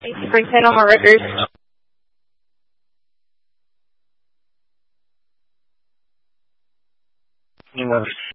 Thank you for setting on my records. Universe.